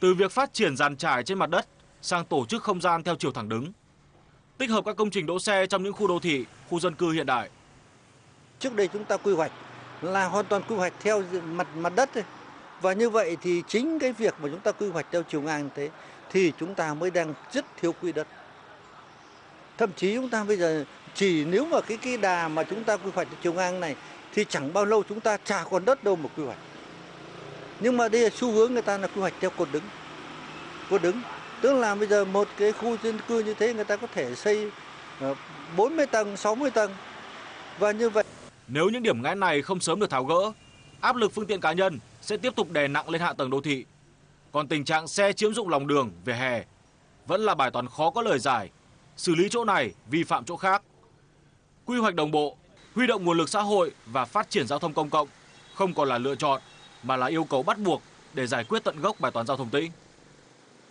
Từ việc phát triển giàn trải trên mặt đất sang tổ chức không gian theo chiều thẳng đứng, tích hợp các công trình đỗ xe trong những khu đô thị, khu dân cư hiện đại. Trước đây chúng ta quy hoạch là hoàn toàn quy hoạch theo mặt đất thôi. Và như vậy thì chính cái việc mà chúng ta quy hoạch theo chiều ngang như thế thì chúng ta mới đang rất thiếu quỹ đất. Thậm chí chúng ta bây giờ chỉ nếu mà cái đà mà chúng ta quy hoạch theo chiều ngang này thì chẳng bao lâu chúng ta chả còn đất đâu mà quy hoạch. Nhưng mà đây là xu hướng người ta là quy hoạch theo cột đứng. Cột đứng, tức là bây giờ một cái khu dân cư như thế người ta có thể xây 40 tầng, 60 tầng. Và như vậy, nếu những điểm nghẽn này không sớm được tháo gỡ, áp lực phương tiện cá nhân sẽ tiếp tục đè nặng lên hạ tầng đô thị. Còn tình trạng xe chiếm dụng lòng đường, vỉa hè vẫn là bài toán khó có lời giải. Xử lý chỗ này, vi phạm chỗ khác. Quy hoạch đồng bộ, huy động nguồn lực xã hội và phát triển giao thông công cộng không còn là lựa chọn mà là yêu cầu bắt buộc để giải quyết tận gốc bài toán giao thông tĩnh.